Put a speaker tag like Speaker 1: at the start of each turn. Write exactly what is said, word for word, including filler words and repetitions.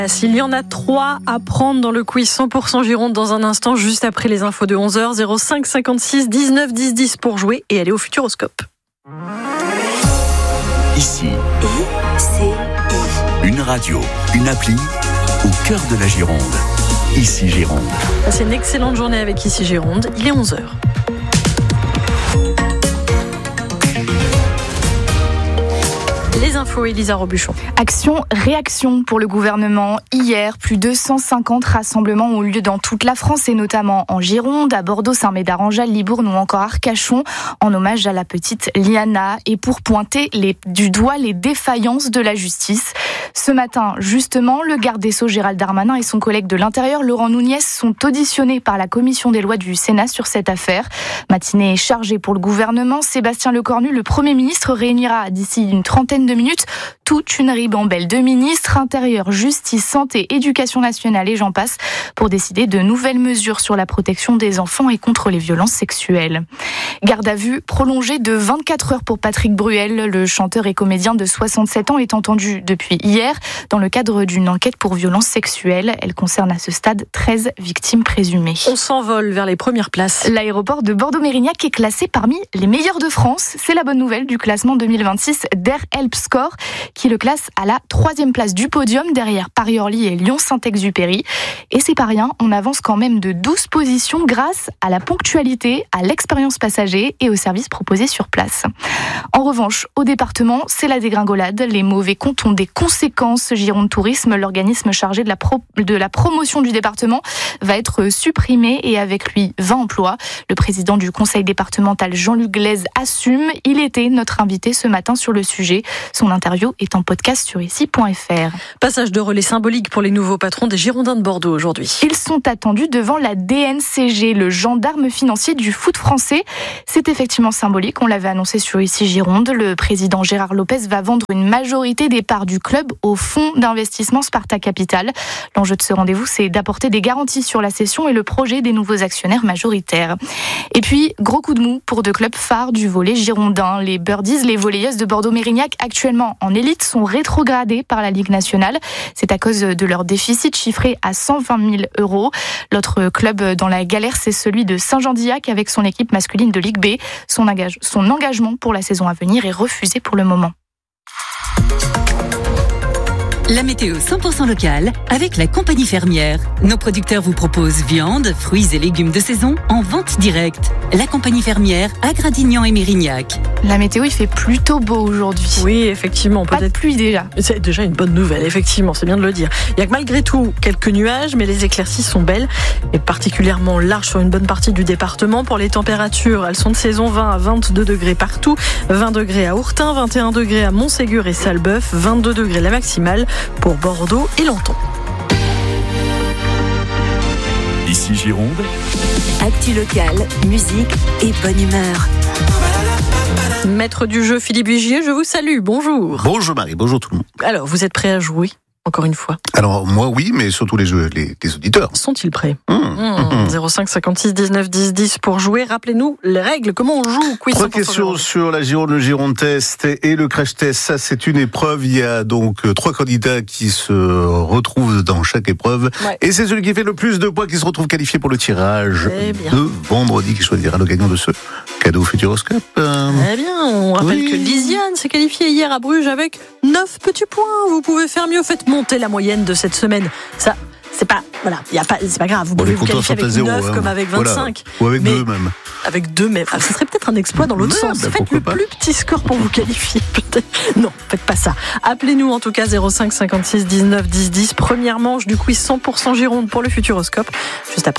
Speaker 1: S'il y en a trois à prendre dans le quiz cent pour cent Gironde dans un instant, juste après les infos de onze heures, zéro cinq cinquante-six dix-neuf dix dix pour jouer et aller au Futuroscope.
Speaker 2: Ici,
Speaker 3: I C I.
Speaker 2: une radio, une appli au cœur de la Gironde. Ici Gironde.
Speaker 1: C'est une excellente journée avec Ici Gironde, il est onze heures. Les infos, Elisa Robuchon.
Speaker 4: Action, réaction pour le gouvernement. Hier, plus de cent cinquante rassemblements ont eu lieu dans toute la France et notamment en Gironde, à Bordeaux, Saint-Médard-en-Jalles, Libourne ou encore Arcachon, en hommage à la petite Liana et pour pointer les, du doigt les défaillances de la justice. Ce matin, justement, le garde des Sceaux Gérald Darmanin et son collègue de l'Intérieur Laurent Nunez sont auditionnés par la commission des lois du Sénat sur cette affaire. Matinée chargée pour le gouvernement, Sébastien Lecornu, le Premier ministre, réunira d'ici une trentaine de minutes toute une ribambelle de ministres, Intérieur, Justice, Santé, Éducation nationale et j'en passe, pour décider de nouvelles mesures sur la protection des enfants et contre les violences sexuelles. Garde à vue prolongée de vingt-quatre heures pour Patrick Bruel, le chanteur et comédien de soixante-sept ans est entendu depuis hier dans le cadre d'une enquête pour violences sexuelles. Elle concerne à ce stade treize victimes présumées.
Speaker 1: On s'envole vers les premières places.
Speaker 4: L'aéroport de Bordeaux-Mérignac est classé parmi les meilleurs de France. C'est la bonne nouvelle du classement deux mille vingt-six d'Air Help Score qui le classe à la troisième place du podium derrière Paris-Orly et Lyon-Saint-Exupéry. Et c'est pas rien, on avance quand même de douze positions grâce à la ponctualité, à l'expérience passager et aux services proposés sur place. En revanche, au département, c'est la dégringolade. Les mauvais comptes ont des conséquences. Gironde Tourisme, l'organisme chargé de la, pro- de la promotion du département, va être supprimé et avec lui vingt emplois. Le président du conseil départemental Jean-Luc Glaise assume. Il était notre invité ce matin sur le sujet. Son interview est en podcast sur ici point f r.
Speaker 1: Passage de relais symbolique pour les nouveaux patrons des Girondins de Bordeaux aujourd'hui.
Speaker 4: Ils sont attendus devant la D N C G, le gendarme financier du foot français. C'est effectivement symbolique, on l'avait annoncé sur ici Gironde. Le président Gérard Lopez va vendre une majorité des parts du club au fonds d'investissement Sparta Capital. L'enjeu de ce rendez-vous, c'est d'apporter des garanties sur la cession et le projet des nouveaux actionnaires majoritaires. Et puis, gros coup de mou pour deux clubs phares du volley girondin. Les Birdies, les volleyeuses de Bordeaux-Mérignac, actuellement en élite, sont rétrogradés par la Ligue nationale. C'est à cause de leur déficit chiffré à cent vingt mille euros. L'autre club dans la galère, c'est celui de Saint-Jean-d'Illac avec son équipe masculine de Ligue B. Son, engage- son engagement pour la saison à venir est refusé pour le moment.
Speaker 5: La météo cent pour cent locale avec la compagnie fermière. Nos producteurs vous proposent viande, fruits et légumes de saison en vente directe. La compagnie fermière à Gradignan et Mérignac.
Speaker 4: La météo, il fait plutôt beau aujourd'hui.
Speaker 1: Oui, effectivement.
Speaker 4: Pas de
Speaker 1: Peut-être
Speaker 4: pluie déjà.
Speaker 1: C'est déjà une bonne nouvelle, effectivement, c'est bien de le dire. Il y a que malgré tout quelques nuages, mais les éclaircies sont belles et particulièrement larges sur une bonne partie du département. Pour les températures, elles sont de saison vingt à vingt-deux degrés partout, vingt degrés à Ourtin, vingt et un degrés à Montségur et Salbeuf, vingt-deux degrés la maximale pour Bordeaux et Lenton.
Speaker 2: Ici Gironde.
Speaker 3: Actu locale, musique et bonne humeur.
Speaker 1: Maître du jeu Philippe Vigier, je vous salue, bonjour.
Speaker 6: Bonjour Marie, bonjour tout le monde.
Speaker 1: Alors, vous êtes prêt à jouer, encore une fois?
Speaker 6: Alors moi oui, mais surtout les, jeux, les, les auditeurs.
Speaker 1: Sont-ils prêts?
Speaker 6: Mmh.
Speaker 1: Mmh. zéro cinq cinquante-six dix-neuf dix dix pour jouer. Rappelez-nous les règles, comment on joue? Quiz
Speaker 6: Trois
Speaker 1: cent pour cent
Speaker 6: questions sur la Gironde, le Gironde Test et le Crash Test. Ça, c'est une épreuve. Il y a donc euh, trois candidats qui se retrouvent dans chaque épreuve.
Speaker 1: Ouais.
Speaker 6: Et c'est celui qui fait le plus de points qui se retrouve qualifié pour le tirage
Speaker 1: Eh bien.
Speaker 6: de vendredi qui choisira le gagnant de ce cadeau Futuroscope. Euh,
Speaker 1: Eh bien, on rappelle
Speaker 6: Oui.
Speaker 1: que Lisiane s'est qualifiée hier à Bruges avec neuf petits points. Vous pouvez faire mieux, faites monter la moyenne de cette semaine. Ça, c'est pas, voilà, y a pas, c'est pas grave. Vous
Speaker 6: bon,
Speaker 1: pouvez
Speaker 6: les
Speaker 1: vous
Speaker 6: compteurs
Speaker 1: qualifier
Speaker 6: sont à
Speaker 1: avec
Speaker 6: zéro.
Speaker 1: neuf
Speaker 6: hein.
Speaker 1: comme avec
Speaker 6: Voilà.
Speaker 1: vingt-cinq.
Speaker 6: Ou avec
Speaker 1: Mais-
Speaker 6: deux même.
Speaker 1: Avec deux même. Ah, ce serait peut-être un exploit dans l'autre
Speaker 6: Ouais,
Speaker 1: sens.
Speaker 6: bah,
Speaker 1: Faites
Speaker 6: pourquoi
Speaker 1: le
Speaker 6: pas.
Speaker 1: plus petit score pour vous qualifier, peut-être. Non, faites pas ça. Appelez-nous en tout cas zéro cinq cinquante-six dix-neuf dix dix. Première manche du quiz cent pour cent Gironde pour le Futuroscope. Juste après.